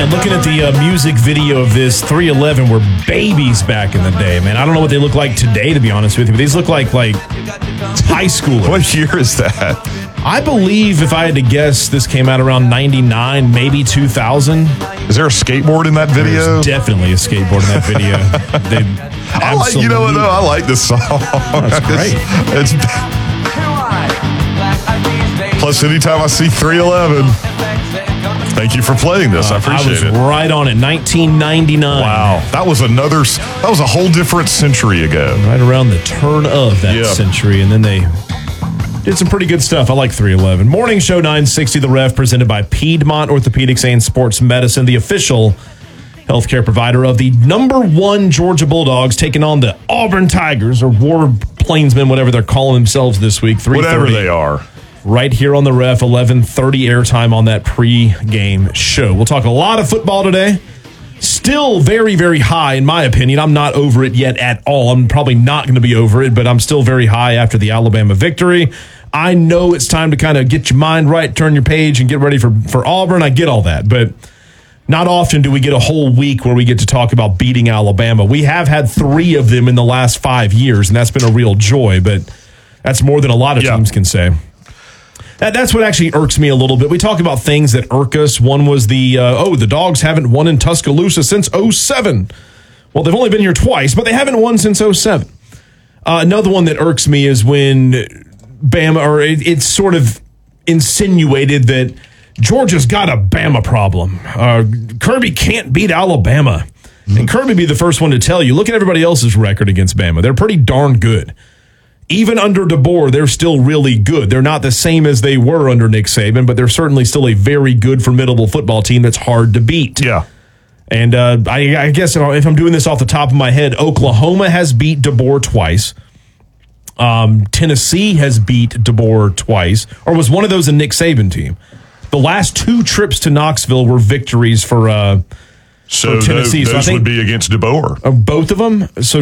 Man, looking at the music video of this, 311 were babies back in the day, man. I don't know what they look like today, to be honest with you, but these look like high schoolers. What year is that? I believe, if I had to guess, this came out around 99, maybe 2000. Is there a skateboard in that video? There's definitely a skateboard in that video. You know what, though? I like this song. That's great. Plus, anytime I see 311, thank you for playing this. I appreciate it. I was right on it. 1999. Wow. That was a whole different century ago. Right around the turn of that century. And then they did some pretty good stuff. I like 311. Morning Show 960, The Ref, presented by Piedmont Orthopedics and Sports Medicine, the official healthcare provider of the #1 Georgia Bulldogs, taking on the Auburn Tigers, or War Plainsmen, whatever they're calling themselves this week. 3:30. Whatever they are. Right here on the Ref, 11:30 airtime on that pre-game show. We'll talk a lot of football today. Still very, very high, in my opinion. I'm not over it yet at all. I'm probably not going to be over it, but I'm still very high after the Alabama victory. I know it's time to kind of get your mind right, turn your page, and get ready for Auburn. I get all that, but not often do we get a whole week where we get to talk about beating Alabama. We have had 3 of them in the last 5 years, and that's been a real joy, but that's more than a lot of teams can say. That's what actually irks me a little bit. We talk about things that irk us. One was the Dogs haven't won in Tuscaloosa since 2007. Well, they've only been here twice, but they haven't won since 2007. Another one that irks me is when it's sort of insinuated that Georgia's got a Bama problem. Kirby can't beat Alabama. And Kirby be the first one to tell you, look at everybody else's record against Bama. They're pretty darn good. Even under DeBoer, they're still really good. They're not the same as they were under Nick Saban, but they're certainly still a very good, formidable football team that's hard to beat. Yeah. And I guess if I'm doing this off the top of my head, Oklahoma has beat DeBoer twice. Tennessee has beat DeBoer twice, or was one of those a Nick Saban team. The last 2 trips to Knoxville were victories for Tennessee. Those would be against DeBoer. Both of them? So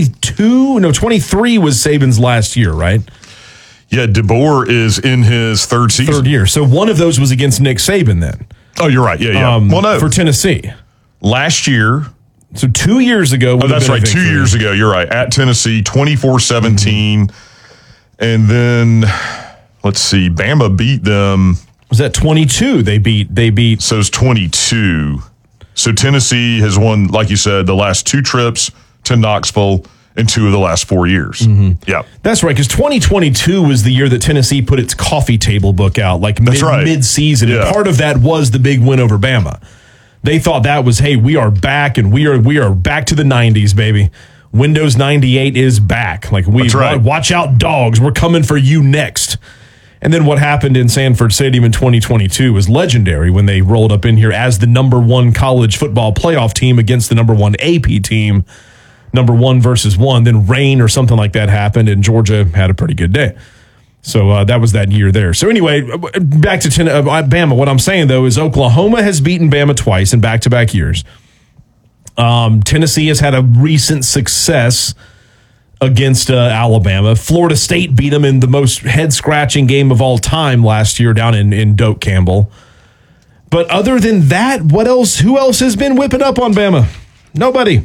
23 was Saban's last year, right? Yeah, DeBoer is in his 3rd season. 3rd year. So one of those was against Nick Saban then. Oh, you're right. Yeah. Well, no. For Tennessee. Last year. So 2 years ago. Oh, that's right. 2 years ago. You're right. At Tennessee, 24-17. And then, let's see, Bama beat them. Was that 22? They beat. So it's 22. So Tennessee has won, like you said, the last 2 trips to Knoxville in 2 of the last 4 years. Mm-hmm. Yeah. That's right, because 2022 was the year that Tennessee put its coffee table book out, mid-season. Yeah. And part of that was the big win over Bama. They thought that was, hey, we are back, and we are back to the 90s, baby. Windows 98 is back. That's right. Watch out, dogs. We're coming for you next. And then what happened in Sanford Stadium in 2022 was legendary when they rolled up in here as the #1 college football playoff team against the #1 AP team, #1 versus 1. Then rain or something like that happened, and Georgia had a pretty good day. So that was that year there. So anyway, back to Bama. What I'm saying, though, is Oklahoma has beaten Bama twice in back-to-back years. Tennessee has had a recent success against Alabama. Florida State beat them in the most head-scratching game of all time last year down in Doak Campbell. But other than that, what else? Who else has been whipping up on Bama? Nobody.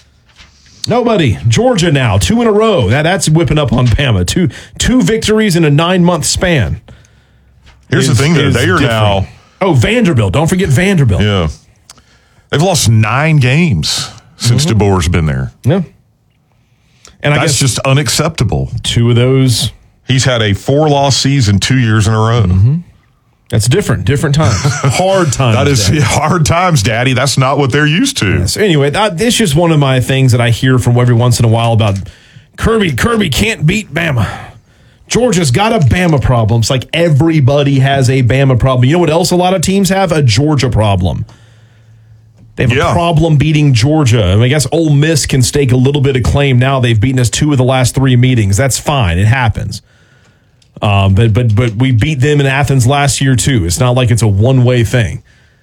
Georgia now, 2 in a row. That's whipping up on Bama. Two victories in a 9-month span. Here's the thing, though. They are now... Oh, Vanderbilt. Don't forget Vanderbilt. Yeah. They've lost 9 games since DeBoer's been there. Yeah. And I guess just unacceptable. 2 of those. He's had a 4-loss season 2 years in a row. Mm-hmm. That's different times. Hard times. That is hard times, Daddy. That's not what they're used to. Yeah, so anyway, it's just one of my things that I hear from every once in a while about Kirby can't beat Bama. Georgia's got a Bama problem. It's like everybody has a Bama problem. You know what else a lot of teams have? A Georgia problem. They have a problem beating Georgia. I mean, I guess Ole Miss can stake a little bit of claim now. They've beaten us 2 of the last 3 meetings. That's fine. It happens. But we beat them in Athens last year too. It's not like it's a one-way thing.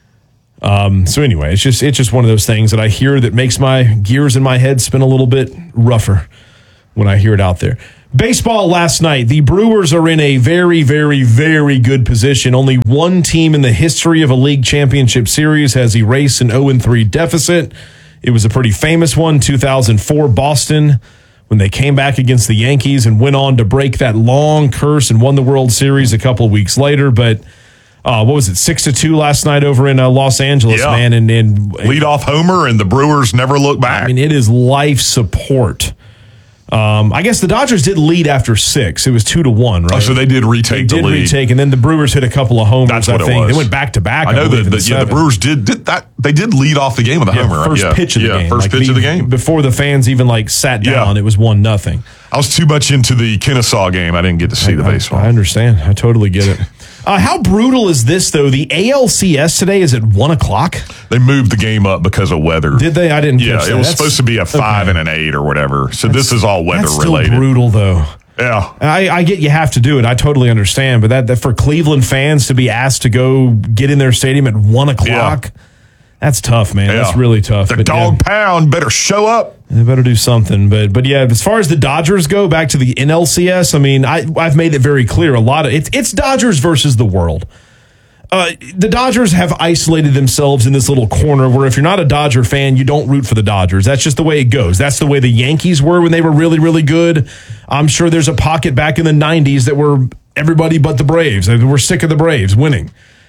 So anyway, it's just one of those things that I hear that makes my gears in my head spin a little bit rougher when I hear it out there. Baseball last night. The Brewers are in a very, very, very good position. Only one team in the history of a league championship series has erased an 0-3 deficit. It was a pretty famous one, 2004 Boston, when they came back against the Yankees and went on to break that long curse and won the World Series a couple of weeks later. But what was it, 6-2 last night over in Los Angeles, man? And leadoff homer, and the Brewers never look back. I mean, it is life support. I guess the Dodgers did lead after 6. It was 2-1, right? Oh, so they did retake the lead. They did retake, and then the Brewers hit a couple of homers. That's what I think it was. They went back to back. I know that the Brewers did that. They did lead off the game with a homer. First pitch of the game. First pitch of the game. Before the fans even sat down, it was 1-0. I was too much into the Kennesaw game. I didn't get to see the baseball. I understand. I totally get it. How brutal is this, though? The ALCS today is at 1 o'clock. They moved the game up because of weather. Did they? I didn't catch that. It was supposed to be a 5 and an 8 or whatever. So this is all weather related. Still brutal, though. Yeah. I get you have to do it. I totally understand. But that for Cleveland fans to be asked to go get in their stadium at 1 o'clock, that's tough, man. That's really tough. The dog pound better show up. They better do something. But yeah, as far as the Dodgers go, back to the NLCS, I mean, I've made it very clear. It's Dodgers versus the world. The Dodgers have isolated themselves in this little corner where if you're not a Dodger fan, you don't root for the Dodgers. That's just the way it goes. That's the way the Yankees were when they were really, really good. I'm sure there's a pocket back in the 90s that were everybody but the Braves. We're sick of the Braves winning.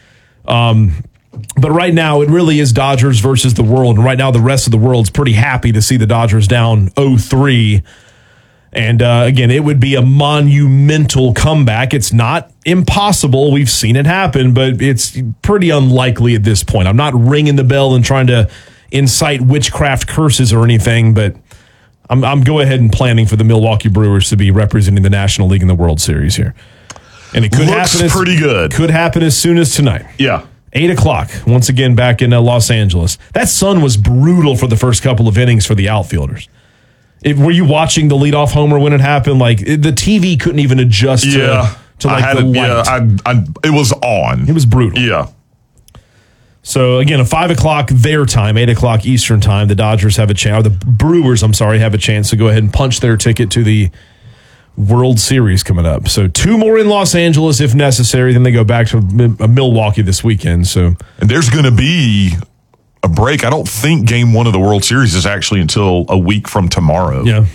But right now, it really is Dodgers versus the world. And right now, the rest of the world's pretty happy to see the Dodgers down 0-3. And again, it would be a monumental comeback. It's not impossible. We've seen it happen, but it's pretty unlikely at this point. I'm not ringing the bell and trying to incite witchcraft curses or anything, but I'm go ahead and planning for the Milwaukee Brewers to be representing the National League in the World Series here. And it could happen. Pretty good. Could happen as soon as tonight. Yeah. 8 o'clock, once again, back in Los Angeles. That sun was brutal for the first couple of innings for the outfielders. Were you watching the leadoff homer when it happened? The TV couldn't even adjust to the light. Yeah, it was on. It was brutal. Yeah. So, again, at 5 o'clock their time, 8 o'clock Eastern time, the Dodgers have a chance, or the Brewers, have a chance to go ahead and punch their ticket to the World Series coming up. So 2 more in Los Angeles if necessary. Then they go back to Milwaukee this weekend. So, and there's going to be a break. I don't think Game 1 of the World Series is actually until a week from tomorrow. Yeah.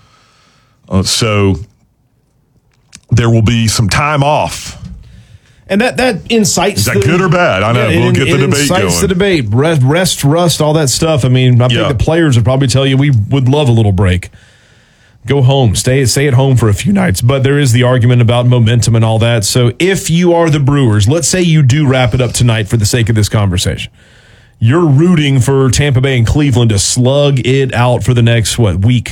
So there will be some time off. And that incites. Is that good or bad? I know. We'll get the debate going. Incites the debate. Rest, rust, all that stuff. I mean, I think the players would probably tell you we would love a little break. Go home, stay at home for a few nights. But there is the argument about momentum and all that. So if you are the Brewers, let's say you do wrap it up tonight for the sake of this conversation. You're rooting for Tampa Bay and Cleveland to slug it out for the next, week?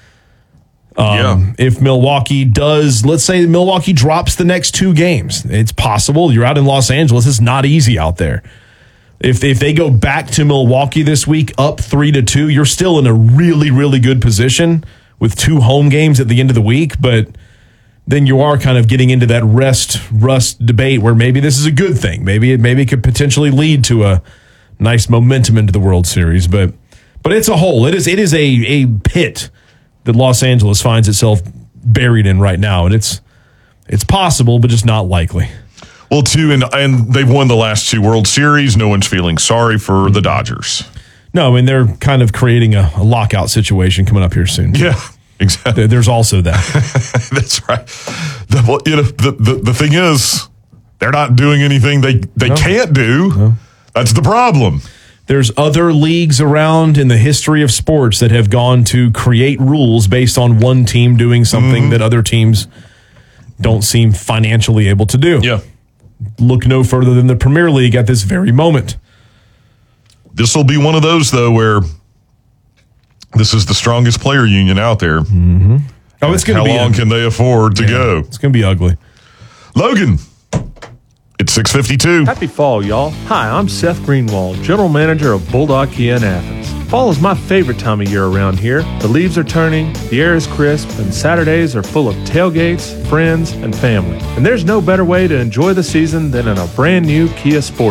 If Milwaukee does, let's say Milwaukee drops the next 2 games. It's possible. You're out in Los Angeles. It's not easy out there. If they go back to Milwaukee this week, up 3-2, you're still in a really, really good position with 2 home games at the end of the week, but then you are kind of getting into that rust debate where maybe this is a good thing. Maybe it could potentially lead to a nice momentum into the World Series, but it's a hole. It is a pit that Los Angeles finds itself buried in right now, and it's possible, but just not likely. Well, too, and they've won the last 2 World Series. No one's feeling sorry for the Dodgers. No, I mean, they're kind of creating a lockout situation coming up here soon. Yeah, exactly. There's also that. That's right. The thing is, they're not doing anything they can't do. No. That's the problem. There's other leagues around in the history of sports that have gone to create rules based on one team doing something that other teams don't seem financially able to do. Yeah. Look no further than the Premier League at this very moment. This will be one of those, though, where this is the strongest player union out there. Mm-hmm. Oh, it's going to be. How long can they afford to go? It's going to be ugly. Logan, it's 6:52. Happy fall, y'all. Hi, I'm Seth Greenwald, General Manager of Bulldog Kia in Athens. Fall is my favorite time of year around here. The leaves are turning, the air is crisp, and Saturdays are full of tailgates, friends, and family. And there's no better way to enjoy the season than in a brand new Kia Sportage.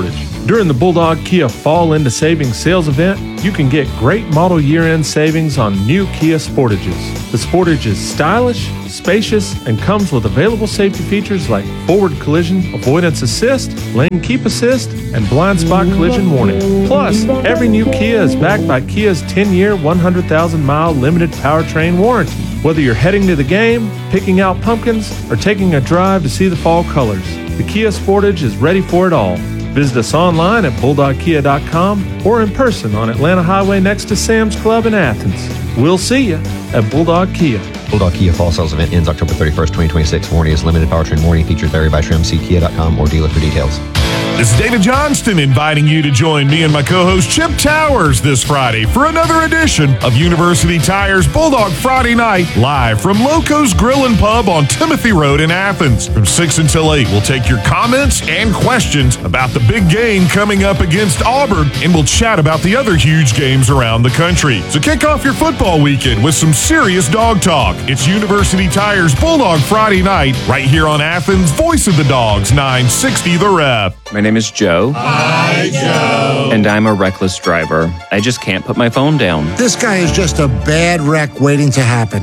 During the Bulldog Kia Fall Into Savings sales event, you can get great model year-end savings on new Kia Sportages. The Sportage is stylish, spacious, and comes with available safety features like forward collision avoidance assist, lane keep assist, and blind spot collision warning. Plus, every new Kia is backed by Kia's 10-year, 100,000-mile limited powertrain warranty. Whether you're heading to the game, picking out pumpkins, or taking a drive to see the fall colors, the Kia Sportage is ready for it all. Visit us online at bulldogkia.com or in person on Atlanta Highway next to Sam's Club in Athens. We'll see you at Bulldog Kia. Bulldog Kia Fall Sales Event ends October 31st, 2026. Warranty is limited powertrain warranty. Features vary by trim. See kia.com or dealer for details. This is David Johnston inviting you to join me and my co-host Chip Towers this Friday for another edition of University Tire's Bulldog Friday Night, live from Loco's Grill and Pub on Timothy Road in Athens. From 6 until 8, we'll take your comments and questions about the big game coming up against Auburn, and we'll chat about the other huge games around the country. So kick off your football weekend with some serious dog talk. It's University Tire's Bulldog Friday Night, right here on Athens' Voice of the Dogs, 960 The Ref. My name is Joe. Hi, Joe. And I'm a reckless driver. I just can't put my phone down. This guy is just a bad wreck waiting to happen.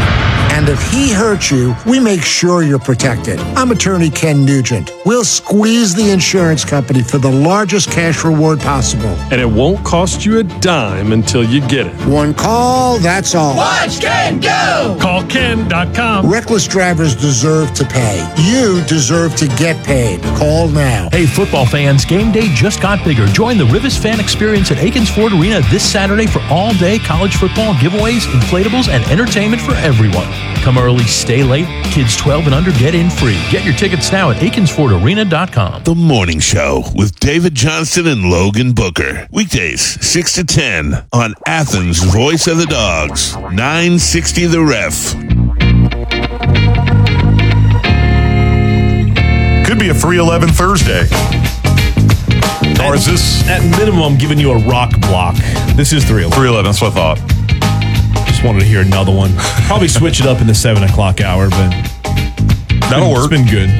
And if he hurts you, we make sure you're protected. I'm attorney Ken Nugent. We'll squeeze the insurance company for the largest cash reward possible. And it won't cost you a dime until you get it. One call, that's all. Watch Ken go! Call Ken.com. Reckless drivers deserve to pay. You deserve to get paid. Call now. Hey, football fans, game day just got bigger. Join the Rivers fan experience at Aikens Ford Arena this Saturday for all-day college football giveaways, inflatables, and entertainment for everyone. Come early, stay late. Kids 12 and under get in free. Get your tickets now at AikensFordArena.com. The Morning Show with David Johnston and Logan Booker. Weekdays, 6 to 10 on Athens' Voice of the Dogs, 960 The Ref. Could be a 311 Thursday. Or is this? At minimum, I'm giving you a rock block. This is 311. 311, that's what I thought. Wanted to hear another one. Probably switch it up in the 7 o'clock hour, but that'll work. It's been good.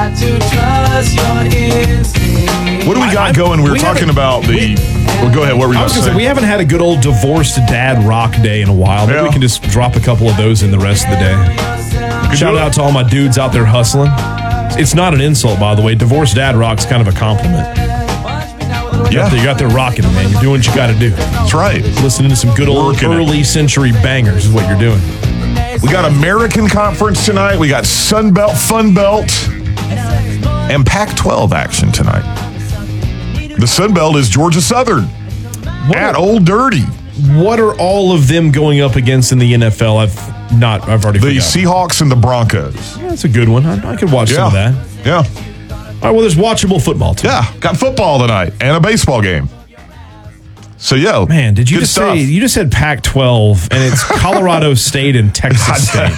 What do we got going? We were talking about the. Well, go ahead. What were you about to say? We haven't had a good old divorced dad rock day in a while. Maybe we can just drop a couple of those in the rest of the day. Shout out to all my dudes out there hustling. It's not an insult, by the way. Divorced dad rock's kind of a compliment. Yeah. You got there rocking it, man. You're doing what you got to do. That's right. Listening to some good old early century bangers is what you're doing. We got American Conference tonight. We got Sun Belt, Fun Belt, and Pac-12 action tonight. The Sun Belt is Georgia Southern at Old Dirty. What are all of them going up against in the NFL? I've already forgot. The Seahawks and the Broncos. Yeah, that's a good one. I could watch some of that. Yeah. All right, well, there's watchable football, too. Yeah, got football tonight and a baseball game. So, man, did you just say you just said Pac-12 and it's Colorado State and Texas State?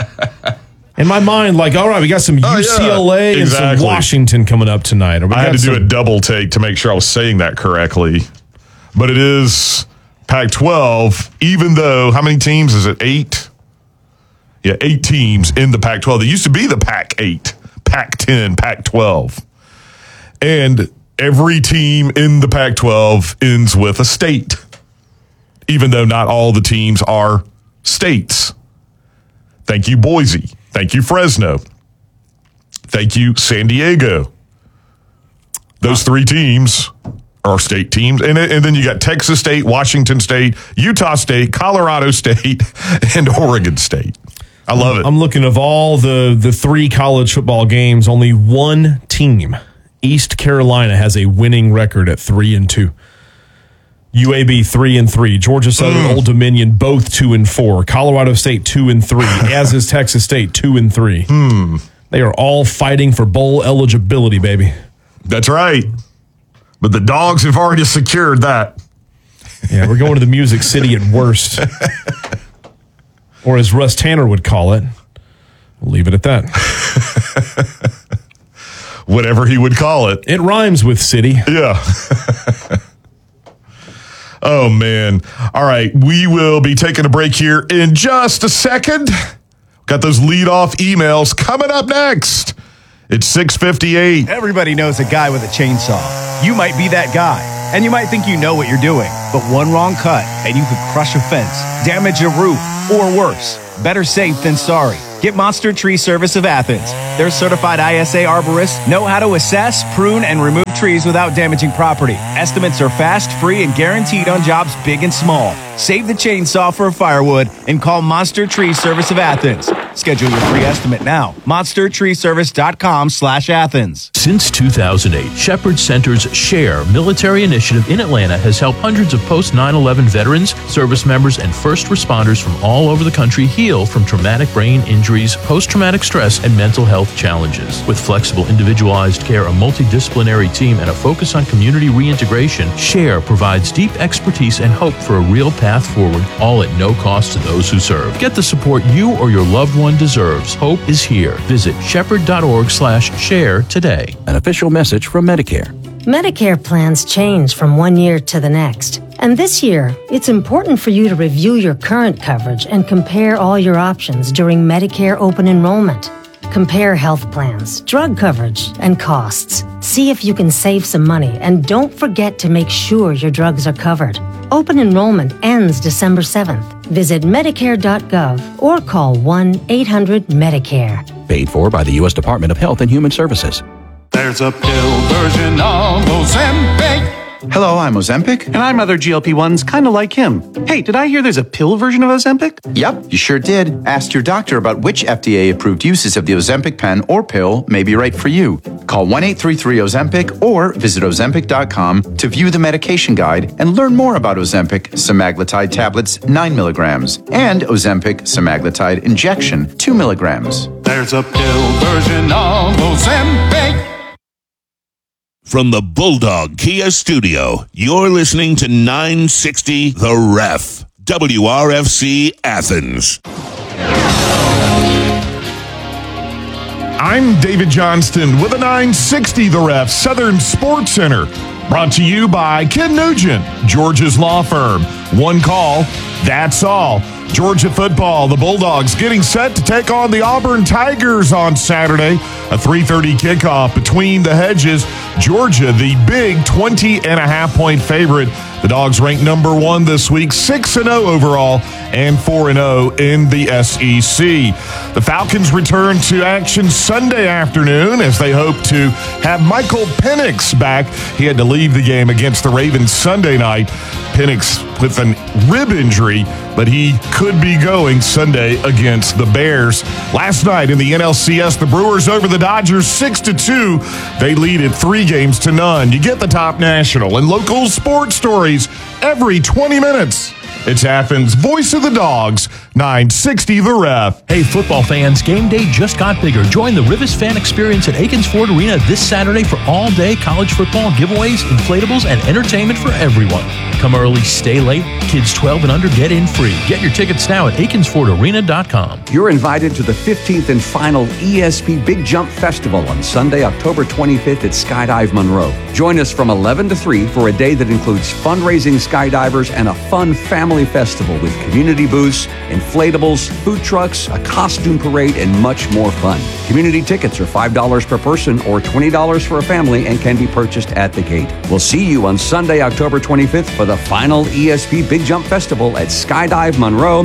In my mind, like, all right, we got some UCLA and some Washington coming up tonight. I had to do a double take to make sure I was saying that correctly. But it is Pac-12, even though, how many teams is it? 8? Yeah, 8 teams in the Pac-12. They used to be the Pac-8. Pac-10, Pac-12. And every team in the Pac-12 ends with a state, even though not all the teams are states. Thank you, Boise. Thank you, Fresno. Thank you, San Diego. Those 3 teams are state teams. And then you got Texas State, Washington State, Utah State, Colorado State, and Oregon State. I love it. I'm looking of all the 3 college football games, only one team, East Carolina, has a winning record at 3-2. UAB 3-3, Georgia Southern, Old Dominion both 2-4, Colorado State 2-3, as is Texas State 2-3. They are all fighting for bowl eligibility, baby. That's right. But the Dogs have already secured that. Yeah, we're going to the Music City at worst. Or as Russ Tanner would call it, we'll leave it at that. Whatever he would call it. It rhymes with city. Yeah. Oh, man. All right. We will be taking a break here in just a second. Got those lead-off emails coming up next. It's 6:58. Everybody knows a guy with a chainsaw. You might be that guy, and you might think you know what you're doing, but one wrong cut, and you could crush a fence, damage a roof, or worse. Better safe than sorry. Get Monster Tree Service of Athens. Their certified ISA arborists know how to assess, prune, and remove trees without damaging property. Estimates are fast, free, and guaranteed on jobs big and small. Save the chainsaw for firewood and call Monster Tree Service of Athens. Schedule your free estimate now. MonsterTreeService.com/Athens. Since 2008, Shepherd Center's SHARE military initiative in Atlanta has helped hundreds of post-9/11 veterans, service members, and first responders from all over the country heal from traumatic brain injuries, post-traumatic stress, and mental health challenges. With flexible, individualized care, a multidisciplinary team, and a focus on community reintegration, SHARE provides deep expertise and hope for a real path forward, all at no cost to those who serve. Get the support you or your loved one deserves. Hope is here. Visit shepherd.org/share today. An official message from Medicare. Medicare plans change from one year to the next. And this year, it's important for you to review your current coverage and compare all your options during Medicare open enrollment. Compare health plans, drug coverage, and costs. See if you can save some money, and don't forget to make sure your drugs are covered. Open enrollment ends December 7th. Visit Medicare.gov or call 1-800-MEDICARE. Paid for by the U.S. Department of Health and Human Services. There's a pill version of Ozempic. Hello, I'm Ozempic. And I'm other GLP-1s kind of like him. Hey, did I hear there's a pill version of Ozempic? Yep, you sure did. Ask your doctor about which FDA-approved uses of the Ozempic pen or pill may be right for you. Call 1-833-OZEMPIC or visit Ozempic.com to view the medication guide and learn more about Ozempic semaglutide tablets 9 milligrams and Ozempic semaglutide injection 2 milligrams. There's a pill version of Ozempic. From the Bulldog Kia Studio, you're listening to 960 The Ref, WRFC Athens. I'm David Johnston with a 960 The Ref Southern Sports Center. Brought to you by Ken Nugent, Georgia's law firm. One call, that's all. Georgia football, the Bulldogs getting set to take on the Auburn Tigers on Saturday. A 3:30 kickoff between the hedges. Georgia, the big 20.5-point favorite. The Dogs ranked number 1 this week, 6-0 overall, and 4-0 in the SEC. The Falcons return to action Sunday afternoon as they hope to have Michael Penix back. He had to leave the game against the Ravens Sunday night. Penix with a rib injury, but he could be going Sunday against the Bears. Last night in the NLCS, the Brewers over the Dodgers 6-2. They lead it 3-0. You get the top national and local sports stories every 20 minutes. It's Athens' voice of the Dogs, 960 The Ref. Hey, football fans, game day just got bigger. Join the Rivers fan experience at Aikens Ford Arena this Saturday for all-day college football giveaways, inflatables, and entertainment for everyone. Come early, stay late. Kids 12 and under get in free. Get your tickets now at AikensFordArena.com. You're invited to the 15th and final ESP Big Jump Festival on Sunday, October 25th at Skydive Monroe. Join us from 11 to 3 for a day that includes fundraising skydivers and a fun family festival with community booths, inflatables, food trucks, a costume parade, and much more fun. Community tickets are $5 per person or $20 for a family and can be purchased at the gate. We'll see you on Sunday, October 25th for the final ESP Big Jump Festival at Skydive Monroe,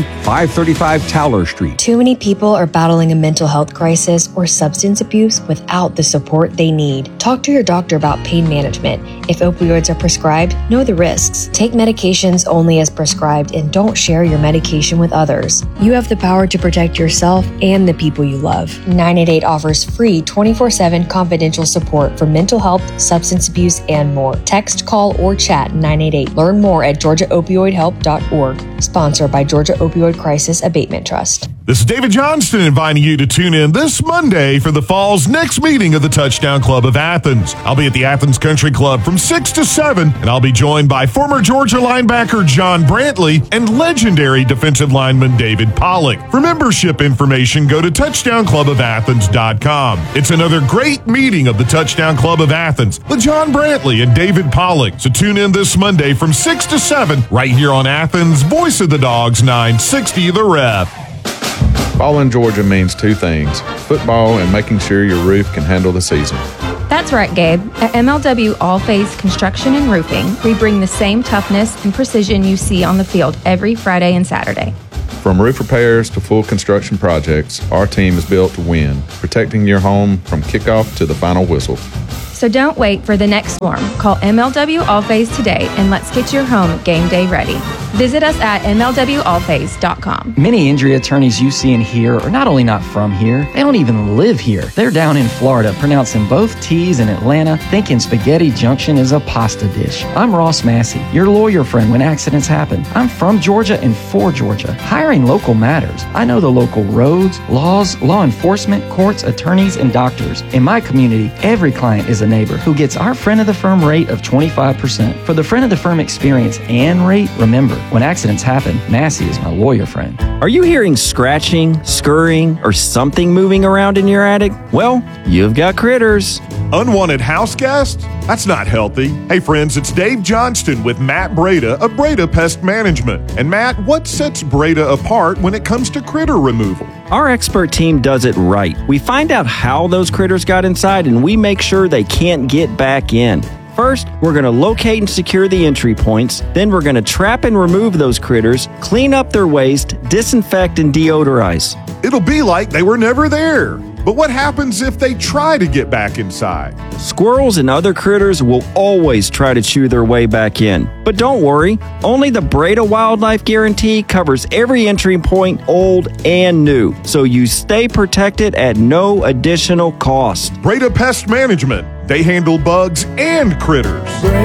535 Towler Street. Too many people are battling a mental health crisis or substance abuse without the support they need. Talk to your doctor about pain management. If opioids are prescribed, know the risks. Take medications only as prescribed and don't share your medication with others. You have the power to protect yourself and the people you love. 988 offers free 24/7 confidential support for mental health, substance abuse, and more. Text, call, or chat 988. Learn more at GeorgiaOpioidHelp.org. Sponsored by Georgia Opioid Crisis Abatement Trust. This is David Johnston inviting you to tune in this Monday for the fall's next meeting of the Touchdown Club of Athens. I'll be at the Athens Country Club from 6 to 7, and I'll be joined by former Georgia linebacker John Brantley and legendary defensive lineman David Pollock. For membership information, go to touchdownclubofathens.com. It's another great meeting of the Touchdown Club of Athens with John Brantley and David Pollock. So tune in this Monday from 6 to 7 right here on Athens' Voice of the Dogs, 960 The Ref. Fall in Georgia means two things: football and making sure your roof can handle the season. That's right, Gabe. At MLW All Phase Construction and Roofing, we bring the same toughness and precision you see on the field every Friday and Saturday. From roof repairs to full construction projects, our team is built to win, protecting your home from kickoff to the final whistle. So don't wait for the next storm. Call MLW All Phase today and let's get your home game day ready. Visit us at MLWAllphase.com. Many injury attorneys you see and hear are not only not from here, they don't even live here. They're down in Florida, pronouncing both T's in Atlanta, thinking Spaghetti Junction is a pasta dish. I'm Ross Massey, your lawyer friend when accidents happen. I'm from Georgia and for Georgia. Hiring local matters. I know the local roads, laws, law enforcement, courts, attorneys, and doctors. In my community, every client is a neighbor who gets our friend of the firm rate of 25%. For the friend of the firm experience and rate, remember, when accidents happen, Massey is my lawyer friend. Are you hearing scratching, scurrying, or something moving around in your attic? Well, you've got critters. Unwanted house guests? That's not healthy. Hey friends, it's Dave Johnston with Matt Breda of Breda Pest Management. And Matt, what sets Breda apart when it comes to critter removal? Our expert team does it right. We find out how those critters got inside and we make sure they can't get back in. First, we're going to locate and secure the entry points. Then we're going to trap and remove those critters, clean up their waste, disinfect and deodorize. It'll be like they were never there. But what happens if they try to get back inside? Squirrels and other critters will always try to chew their way back in. But don't worry, only the Breda Wildlife Guarantee covers every entry point, old and new, so you stay protected at no additional cost. Breda Pest Management. They handle bugs and critters.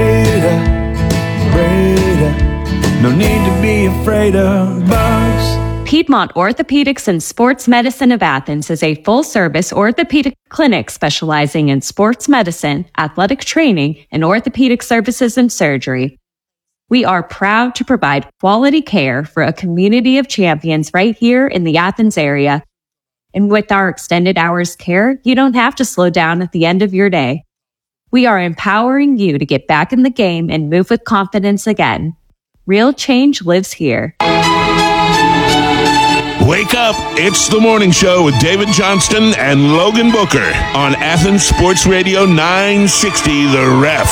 Breda, no need to be afraid of bugs. Piedmont Orthopedics and Sports Medicine of Athens is a full-service orthopedic clinic specializing in sports medicine, athletic training, and orthopedic services and surgery. We are proud to provide quality care for a community of champions right here in the Athens area. And with our extended hours care, you don't have to slow down at the end of your day. We are empowering you to get back in the game and move with confidence again. Real change lives here. Wake up. It's the morning show with David Johnston and Logan Booker on Athens Sports Radio 960, The Ref.